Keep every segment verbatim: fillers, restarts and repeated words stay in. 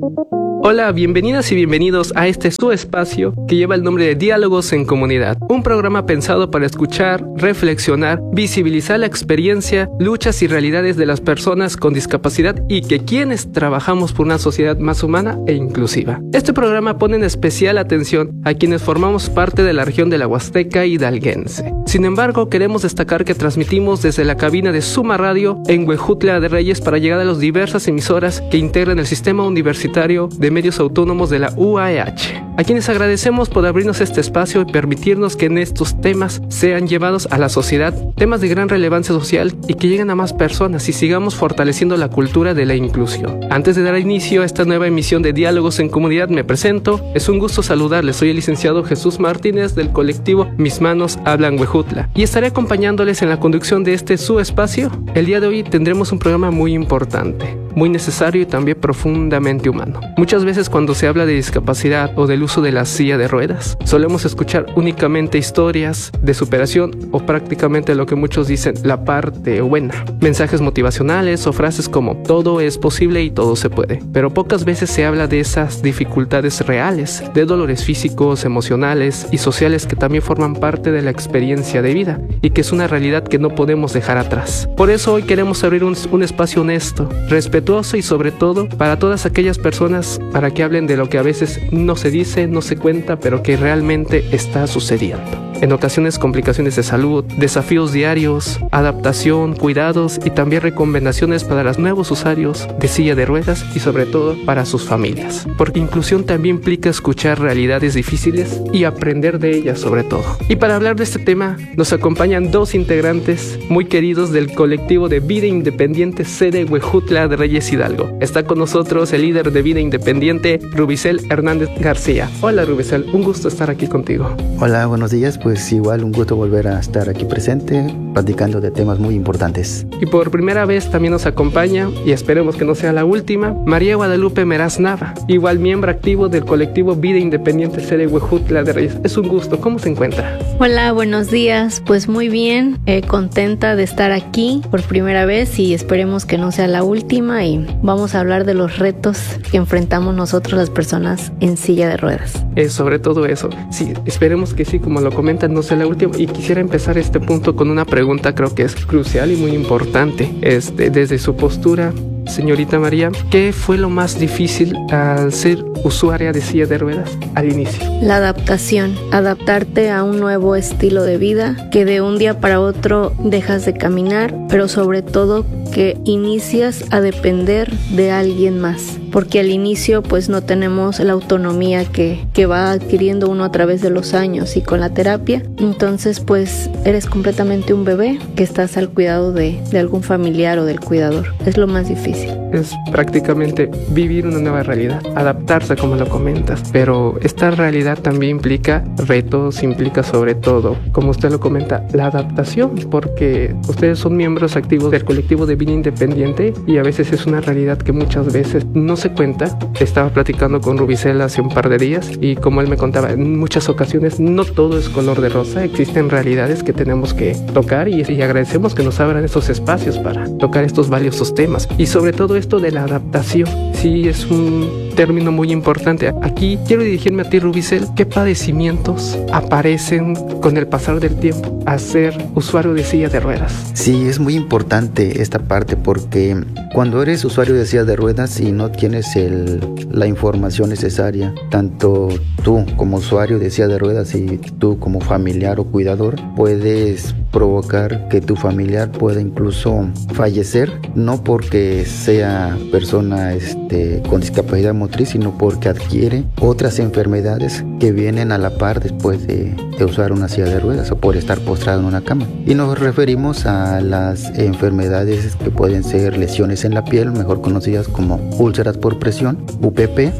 Hola, bienvenidas y bienvenidos a este su espacio que lleva el nombre de Diálogos en Comunidad, un programa pensado para escuchar, reflexionar, visibilizar la experiencia, luchas y realidades de las personas con discapacidad y que quienes trabajamos por una sociedad más humana e inclusiva. Este programa pone en especial atención a quienes formamos parte de la región de la Huasteca hidalguense. Sin embargo, queremos destacar que transmitimos desde la cabina de Suma Radio en Huejutla de Reyes para llegar a las diversas emisoras que integran el sistema universitario de medios autónomos de la U A E H, a quienes agradecemos por abrirnos este espacio y permitirnos que en estos temas sean llevados a la sociedad, temas de gran relevancia social y que lleguen a más personas y sigamos fortaleciendo la cultura de la inclusión. Antes de dar inicio a esta nueva emisión de Diálogos en Comunidad, me presento. Es un gusto saludarles. Soy el licenciado Jesús Martínez del colectivo Mis Manos Hablan Huejutla y estaré acompañándoles en la conducción de este su espacio. El día de hoy tendremos un programa muy importante, muy necesario y también profundamente humano. Muchas veces cuando se habla de discapacidad o del uso de la silla de ruedas, solemos escuchar únicamente historias de superación o prácticamente lo que muchos dicen la parte buena, mensajes motivacionales o frases como todo es posible y todo se puede, pero pocas veces se habla de esas dificultades reales, de dolores físicos, emocionales y sociales que también forman parte de la experiencia de vida y que es una realidad que no podemos dejar atrás. Por eso hoy queremos abrir un, un espacio honesto, respetuoso y sobre todo para todas aquellas personas para que hablen de lo que a veces no se dice, no se cuenta, pero que realmente está sucediendo. En ocasiones complicaciones de salud, desafíos diarios, adaptación, cuidados y también recomendaciones para los nuevos usuarios de silla de ruedas y sobre todo para sus familias. Porque inclusión también implica escuchar realidades difíciles y aprender de ellas sobre todo. Y para hablar de este tema nos acompañan dos integrantes muy queridos del colectivo de Vida Independiente sede Huejutla de Reyes Hidalgo. Está con nosotros el líder de Vida Independiente, Rubicel Hernández García. Hola Rubicel, un gusto estar aquí contigo. Hola, buenos días. Pues Pues igual un gusto volver a estar aquí presente, platicando de temas muy importantes. Y por primera vez también nos acompaña, y esperemos que no sea la última, María Guadalupe Meraz Nava, igual miembro activo del colectivo Vida Independiente sede Huejutla de Reyes. Es un gusto, ¿cómo se encuentra? Hola, buenos días. Pues muy bien, eh, contenta de estar aquí por primera vez y esperemos que no sea la última y vamos a hablar de los retos que enfrentamos nosotros las personas en silla de ruedas. Es sobre todo eso. Sí, esperemos que sí, como lo comenta, no sea la última. Y quisiera empezar este punto con una pregunta, creo que es crucial y muy importante. Este, desde su postura, señorita María, ¿qué fue lo más difícil al ser usuaria de silla de ruedas al inicio? La adaptación, adaptarte a un nuevo estilo de vida, que de un día para otro dejas de caminar, pero sobre todo que inicias a depender de alguien más, porque al inicio pues no tenemos la autonomía que, que va adquiriendo uno a través de los años y con la terapia. Entonces pues eres completamente un bebé que estás al cuidado de, de algún familiar o del cuidador. Es lo más difícil. Es prácticamente vivir una nueva realidad, adaptarse como lo comentas, pero esta realidad también implica retos, implica sobre todo, como usted lo comenta, la adaptación, porque ustedes son miembros activos del colectivo de Vida Independiente y a veces es una realidad que muchas veces no se cuenta. Estaba platicando con Rubicel hace un par de días y como él me contaba, en muchas ocasiones no todo es color de rosa, existen realidades que tenemos que tocar y, y agradecemos que nos abran esos espacios para tocar estos valiosos temas y sobre todo esto de la adaptación. Sí, es un término muy importante. Aquí quiero dirigirme a ti, Rubicel. ¿Qué padecimientos aparecen con el pasar del tiempo a ser usuario de silla de ruedas? Sí, es muy importante esta parte porque cuando eres usuario de silla de ruedas y no tienes el, la información necesaria, tanto tú como usuario de silla de ruedas y tú como familiar o cuidador, puedes provocar que tu familiar pueda incluso fallecer, no porque sea persona este, con discapacidad motriz, sino porque adquiere otras enfermedades que vienen a la par después de, de usar una silla de ruedas o por estar postrado en una cama. Y nos referimos a las enfermedades que pueden ser lesiones en la piel, mejor conocidas como úlceras por presión, U P P, o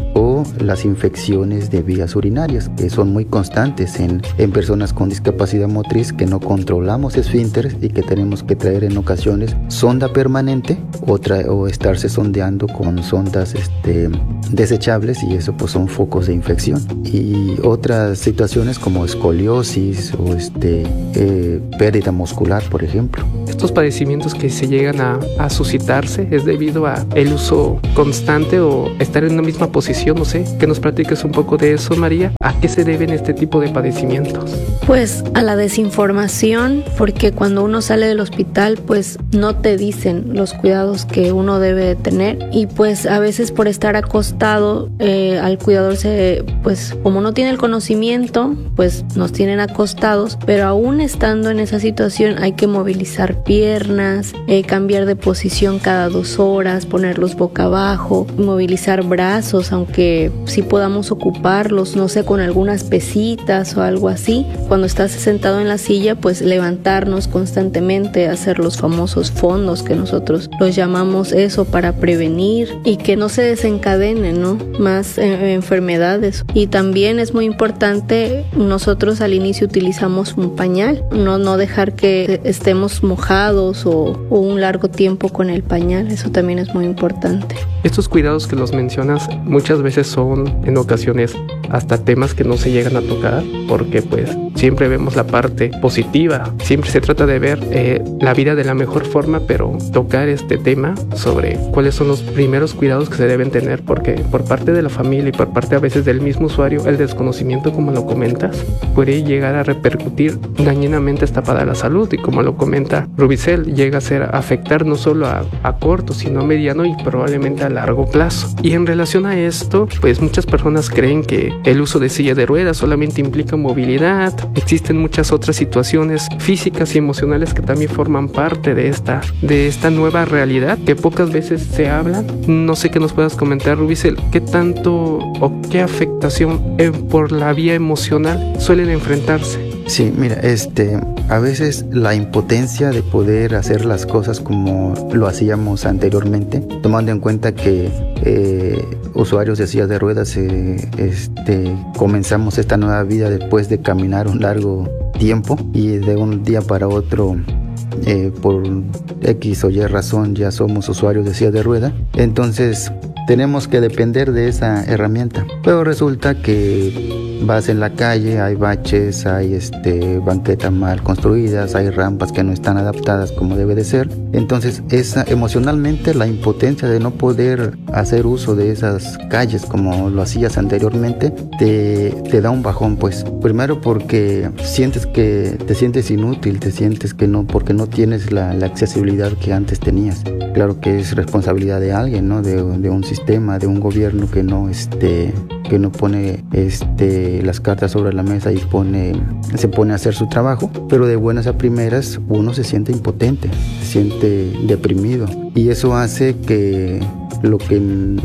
o las infecciones de vías urinarias, que son muy constantes en, en personas con discapacidad motriz que no controlamos esfínteres y que tenemos que traer en ocasiones sonda permanente o, tra- o estarse sondeando con sondas este, desechables, y eso pues son focos de infección. Y otras situaciones como escoliosis o este, eh, pérdida muscular, por ejemplo. Estos padecimientos que se llegan a, a suscitarse es debido a el uso constante o estar en una misma posición, no sé, que nos platiques un poco de eso, María. ¿A qué se deben este tipo de padecimientos? Pues a la desinformación, porque cuando uno sale del hospital pues no te dicen los cuidados que uno debe de tener, y pues a veces por estar acostado eh, al cuidador se, pues como no tiene el conocimiento, pues nos tienen acostados, pero aún estando en esa situación hay que movilizar piernas, eh, cambiar de posición cada dos horas, ponerlos boca abajo, movilizar brazos, aunque sí podamos ocuparlos, no sé, con algunas pesitas o algo así. Cuando estás sentado en la silla, pues levantarnos constantemente, hacer los famosos fondos que nosotros los llamamos, eso para prevenir y que no se desencadenen, ¿no?, más eh, enfermedades. Y también es muy importante, nosotros al inicio utilizamos un pañal, no, no dejar que estemos mojados o, o un largo tiempo con el pañal, eso también es muy importante. Estos cuidados que los mencionas muchas veces son en ocasiones hasta temas que no se llegan a tocar, porque pues siempre vemos la parte positiva, siempre se trata de ver eh, la vida de la mejor forma, pero tocar este tema sobre cuáles son los primeros cuidados que se deben tener, porque por parte de la familia y por parte a veces del mismo usuario, el desconocimiento, como lo comentas, puede llegar a repercutir dañinamente hasta para la salud, y como lo comenta Rubicel, llega a ser afectar no solo a, a corto, sino a mediano y probablemente a largo plazo. Y en relación a esto, pues muchas personas creen que el uso de silla de ruedas solamente implica movilidad. Existen muchas otras situaciones físicas y emocionales que también forman parte de esta, de esta nueva realidad que pocas veces se habla. No sé qué nos puedas comentar, Rubicel, qué tanto o qué afectación eh, por la vía emocional suelen enfrentarse. Sí, mira, este, a veces la impotencia de poder hacer las cosas como lo hacíamos anteriormente, tomando en cuenta que eh, usuarios de sillas de ruedas eh, este, comenzamos esta nueva vida después de caminar un largo tiempo, y de un día para otro eh, por X o Y razón ya somos usuarios de sillas de ruedas. Entonces tenemos que depender de esa herramienta, pero resulta que vas en la calle, hay baches, hay este, banquetas mal construidas, hay rampas que no están adaptadas como debe de ser. Entonces, esa, emocionalmente, la impotencia de no poder hacer uso de esas calles como lo hacías anteriormente, te, te da un bajón, pues. Primero porque sientes que te sientes inútil, te sientes que no, porque no tienes la, la accesibilidad que antes tenías. Claro que es responsabilidad de alguien, ¿no? De, de un sistema, de un gobierno que no, este, que no pone, este, las cartas sobre la mesa y pone, se pone a hacer su trabajo, pero de buenas a primeras uno se siente impotente, se siente deprimido, y eso hace que lo que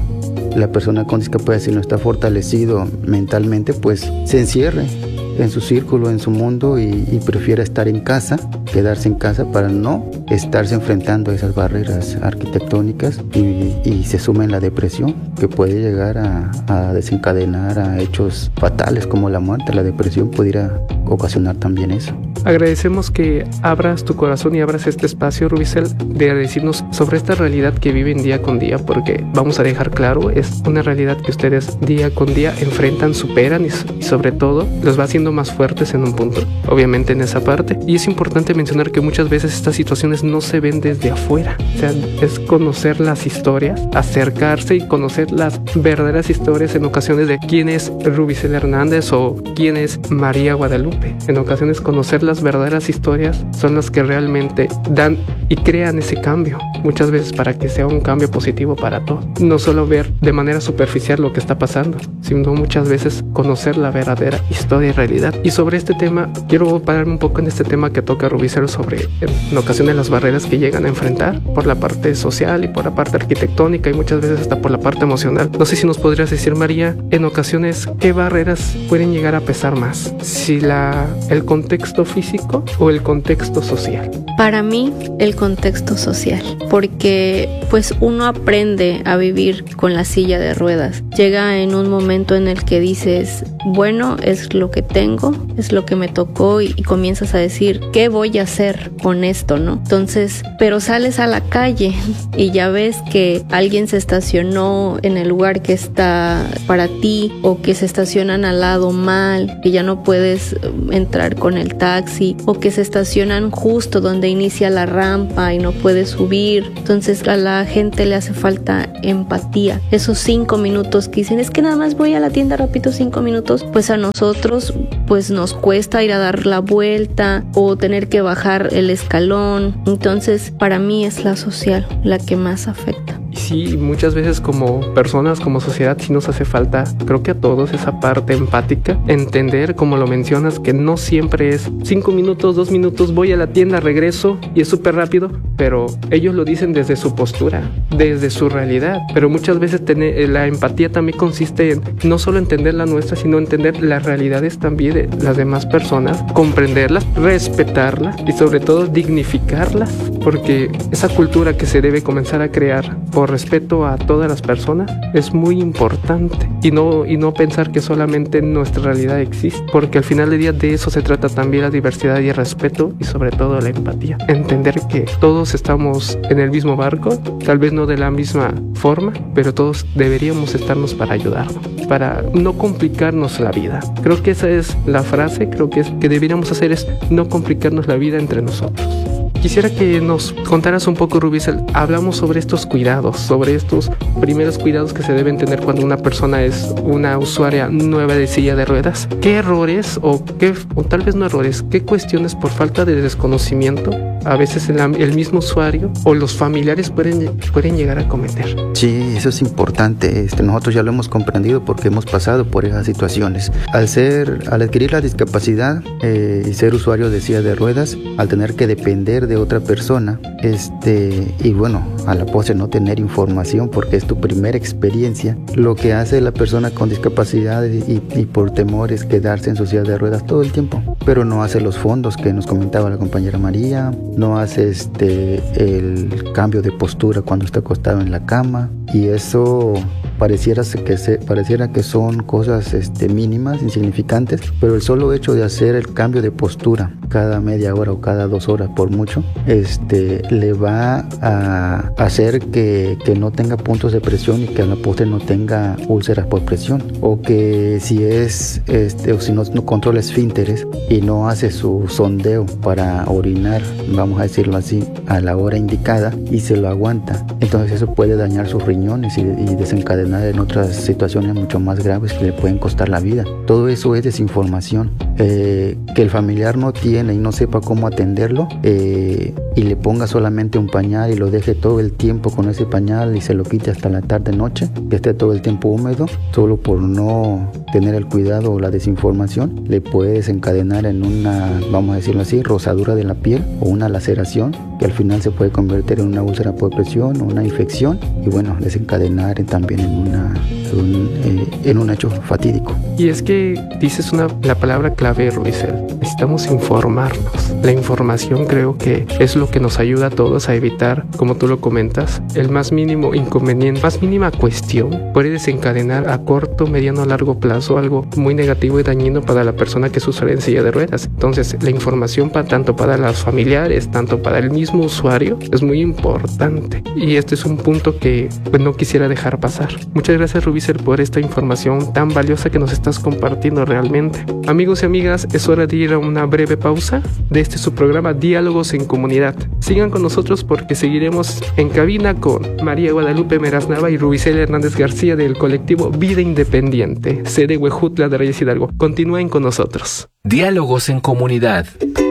la persona con discapacidad, si no está fortalecido mentalmente, pues se encierre en su círculo, en su mundo, y, y prefiera estar en casa, quedarse en casa para no estarse enfrentando a esas barreras arquitectónicas, y, y se suma en la depresión, que puede llegar a, a desencadenar a hechos fatales como la muerte. La depresión pudiera ocasionar también eso. Agradecemos que abras tu corazón y abras este espacio, Rubicel, de decirnos sobre esta realidad que viven día con día, porque vamos a dejar claro, es una realidad que ustedes día con día enfrentan, superan y, y sobre todo los va haciendo más fuertes en un punto, obviamente en esa parte. Y es importante mencionar que muchas veces estas situaciones no se ven desde afuera, o sea, es conocer las historias, acercarse y conocer las verdaderas historias en ocasiones de quién es Rubicel Hernández o quién es María Guadalupe. En ocasiones conocer las verdaderas historias son las que realmente dan y crean ese cambio, muchas veces para que sea un cambio positivo para todos. No solo ver de manera superficial lo que está pasando, sino muchas veces conocer la verdadera historia y realidad. Y sobre este tema, quiero pararme un poco en este tema que toca Rubicel sobre en ocasiones las barreras que llegan a enfrentar por la parte social y por la parte arquitectónica y muchas veces hasta por la parte emocional. No sé si nos podrías decir, María, en ocasiones qué barreras pueden llegar a pesar más, si la, el contexto físico o el contexto social? Para mí, el contexto social, porque pues uno aprende a vivir con la silla de ruedas. Llega en un momento en el que dices, bueno, es lo que tengo, es lo que me tocó, y, y comienzas a decir, ¿qué voy a hacer con esto, no? Entonces, pero sales a la calle y ya ves que alguien se estacionó en el lugar que está para ti, o que se estacionan al lado mal, que ya no puedes entrar con el taxi, o que se estacionan justo donde inicia la rampa y no puedes subir. Entonces a la gente le hace falta empatía. Esos cinco minutos que dicen, es que nada más voy a la tienda rápido cinco minutos, pues a nosotros pues nos cuesta ir a dar la vuelta o tener que bajar el escalón. Entonces para mí es la social la que más afecta. Sí, muchas veces como personas, como sociedad, sí nos hace falta, creo que a todos, esa parte empática, entender, como lo mencionas, que no siempre es cinco minutos, dos minutos, voy a la tienda, regreso y es súper rápido, pero ellos lo dicen desde su postura, desde su realidad, pero muchas veces tener, la empatía también consiste en no solo entender la nuestra, sino entender las realidades también de las demás personas, comprenderlas, respetarlas y sobre todo dignificarlas, porque esa cultura que se debe comenzar a crear por respeto a todas las personas es muy importante, y no, y no pensar que solamente nuestra realidad existe, porque al final del día de eso se trata también la diversidad y el respeto, y sobre todo la empatía, entender que todos estamos en el mismo barco, tal vez no de la misma forma, pero todos deberíamos estarnos para ayudarnos, para no complicarnos la vida. Creo que esa es la frase, creo que es que deberíamos hacer, es no complicarnos la vida entre nosotros. Quisiera que nos contaras un poco, Rubicel. Hablamos sobre estos cuidados, sobre estos primeros cuidados que se deben tener cuando una persona es una usuaria nueva de silla de ruedas. ¿Qué errores o qué, o tal vez no errores, qué cuestiones por falta de desconocimiento a veces el, el mismo usuario o los familiares pueden, pueden llegar a cometer? Sí, eso es importante. Este, nosotros ya lo hemos comprendido porque hemos pasado por esas situaciones. Al ser, al adquirir la discapacidad eh, y ser usuario de silla de ruedas, al tener que depender de otra persona, este, y bueno, a la postre no tener información porque es tu primera experiencia, lo que hace la persona con discapacidad y, y por temor es quedarse en su silla de ruedas todo el tiempo, pero no hace los fondos que nos comentaba la compañera María, no hace este, el cambio de postura cuando está acostado en la cama, y eso pareciera que, se, pareciera que son cosas este, mínimas, insignificantes, pero el solo hecho de hacer el cambio de postura cada media hora o cada dos horas por mucho, este, le va a hacer que, que no tenga puntos de presión y que a la postre no tenga úlceras por presión, o que si es este, o si no, no controla esfínteres y no hace su sondeo para orinar, vamos a decirlo así, a la hora indicada y se lo aguanta, entonces eso puede dañar sus riñones y, y desencadenar en otras situaciones mucho más graves que le pueden costar la vida. Todo eso es desinformación. Eh, que el familiar no tiene y no sepa cómo atenderlo eh, y le ponga solamente un pañal y lo deje todo el tiempo con ese pañal y se lo quite hasta la tarde noche, que esté todo el tiempo húmedo, solo por no tener el cuidado o la desinformación, le puede desencadenar en una, vamos a decirlo así, rosadura de la piel o una laceración que al final se puede convertir en una úlcera por presión o una infección y bueno, desencadenar también en una un, eh, en un hecho fatídico. Y es que dices una, la palabra clave, Rubicel, necesitamos informarnos. La información creo que es lo que nos ayuda a todos a evitar, como tú lo comentas, el más mínimo inconveniente, más mínima cuestión puede desencadenar a corto, mediano o largo plazo algo muy negativo y dañino para la persona que es usuaria en silla de ruedas. Entonces la información para, tanto para los familiares, tanto para el mismo usuario, es muy importante, y este es un punto que pues, no quisiera dejar pasar. Muchas gracias, Rubicel, por esta información tan valiosa que nos estás compartiendo realmente. Amigos y amigas, es hora de ir a una breve pausa de este su programa Diálogos en Comunidad. Sigan con nosotros porque seguiremos en cabina con María Guadalupe Meraz Nava y Rubicel Hernández García del colectivo Vida Independiente, sede Huejutla de Reyes Hidalgo. Continúen con nosotros. Diálogos en Comunidad.